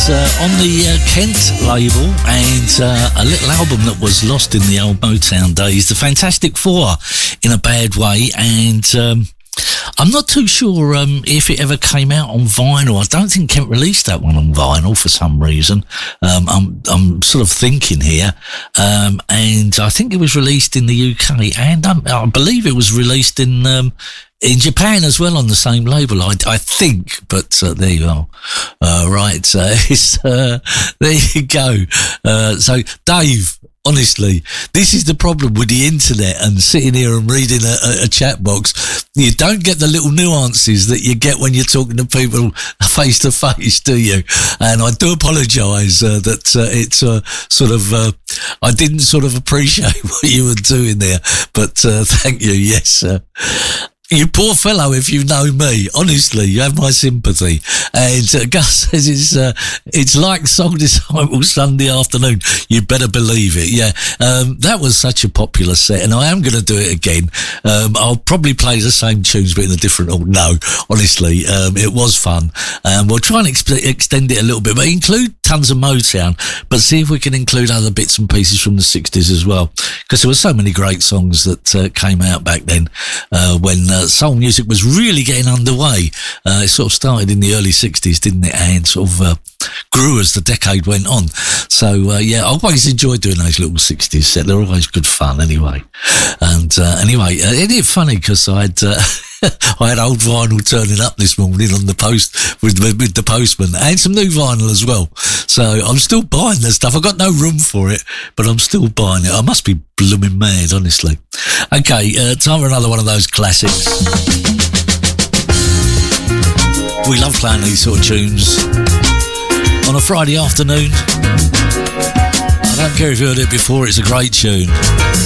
On the Kent label, and a little album that was lost in the old Motown days, the Fantastic Four, in a bad way, and I'm not too sure if it ever came out on vinyl. I don't think Kent released that one on vinyl for some reason. I'm sort of thinking here, and I think it was released in the UK, and I believe it was released in Japan as well on the same label, I think, but there you are. Right, there you go. So, Dave, honestly, this is the problem with the internet and sitting here and reading a chat box. You don't get the little nuances that you get when you're talking to people face to face, do you? And I do apologise that it's sort of I didn't sort of appreciate what you were doing there, but thank you. Yes, you poor fellow, if you know me. Honestly, you have my sympathy. And Gus says it's like Soul Disciple Sunday afternoon. You better believe it. Yeah, that was such a popular set, and I am going to do it again. I'll probably play the same tunes, but in a different order. No, honestly, it was fun. We'll try and extend it a little bit, but include tons of Motown, but see if we can include other bits and pieces from the 60s as well, because there were so many great songs that came out back then when soul music was really getting underway. It sort of started in the early 60s, didn't it? And sort of grew as the decade went on. So, yeah, I always enjoyed doing those little 60s sets. They're always good fun anyway. And anyway, isn't it funny? Because I had old vinyl turning up this morning on the post with the postman, and some new vinyl as well. So I'm still buying this stuff. I've got no room for it, but I'm still buying it. I must be blooming mad, honestly. Okay, time for another one of those classics. We love playing these sort of tunes on a Friday afternoon. I don't care if you heard it before, it's a great tune.